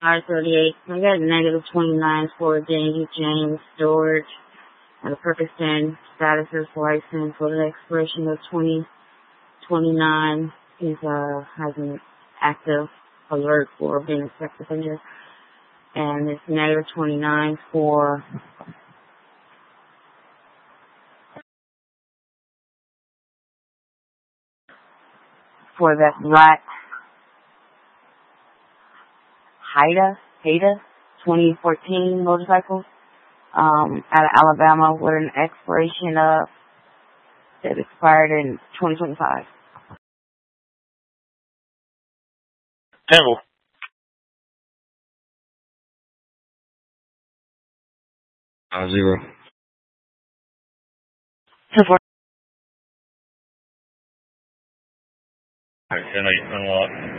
I-38. I got negative 29 for Danny James Stewart. And the purpose and status is license for the expiration of 2029. He's has an active alert for being a sex offender. And it's negative 29 for that black Haida 2014 motorcycle out of Alabama with an expiration of that expired in 2025. Temple. 0. 10-4. Alright, 10-8, unlock.